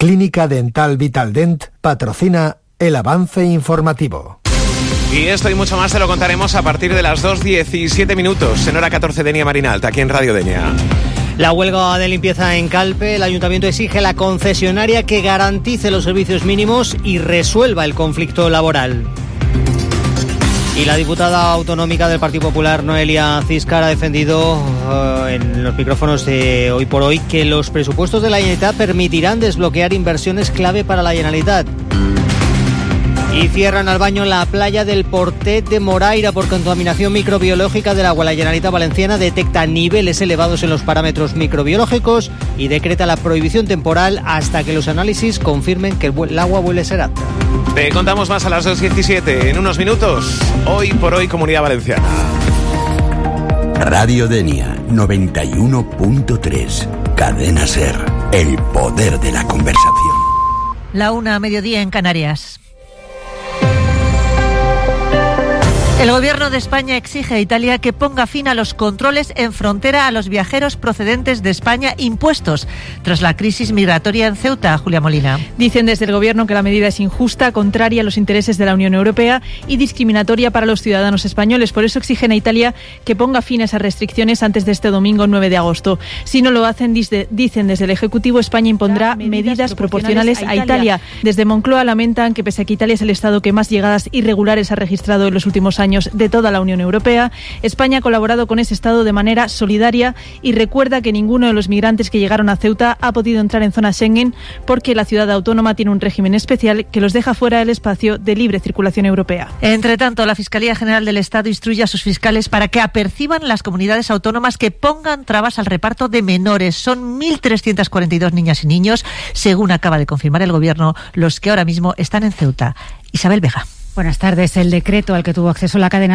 Clínica Dental Vitaldent patrocina el avance informativo. Y esto y mucho más te lo contaremos a partir de las 2:17 en hora 14 Denia Marinalta, aquí en Radio Denia. La huelga de limpieza en Calpe. El ayuntamiento exige a la concesionaria que garantice los servicios mínimos y resuelva el conflicto laboral. Y la diputada autonómica del Partido Popular, Noelia Ciscar, ha defendido en los micrófonos de Hoy por Hoy que los presupuestos de la Generalitat permitirán desbloquear inversiones clave para la Generalitat. Y cierran al baño la playa del Portet de Moraira por contaminación microbiológica del agua. La Generalitat Valenciana detecta niveles elevados en los parámetros microbiológicos y decreta la prohibición temporal hasta que los análisis confirmen que el agua vuelve a ser apta. Te contamos más a las 2:17. En unos minutos, Hoy por Hoy Comunidad Valenciana. Radio Denia 91.3. Cadena SER. El poder de la conversación. La 1:00 en Canarias. El Gobierno de España exige a Italia que ponga fin a los controles en frontera a los viajeros procedentes de España impuestos tras la crisis migratoria en Ceuta. Julia Molina. Dicen desde el Gobierno que la medida es injusta, contraria a los intereses de la Unión Europea y discriminatoria para los ciudadanos españoles. Por eso exigen a Italia que ponga fin a esas restricciones antes de este domingo 9 de agosto. Si no lo hacen, dicen desde el Ejecutivo, España impondrá medidas proporcionales a Italia. Desde Moncloa lamentan que pese a que Italia es el Estado que más llegadas irregulares ha registrado en los últimos años de toda la Unión Europea, España ha colaborado con ese Estado de manera solidaria y recuerda que ninguno de los migrantes que llegaron a Ceuta ha podido entrar en zona Schengen porque la ciudad autónoma tiene un régimen especial que los deja fuera del espacio de libre circulación europea. Entre tanto, la Fiscalía General del Estado instruye a sus fiscales para que aperciban las comunidades autónomas que pongan trabas al reparto de menores. Son 1.342 niñas y niños, según acaba de confirmar el Gobierno, los que ahora mismo están en Ceuta. Isabel Vega. Buenas tardes. El decreto al que tuvo acceso la cadena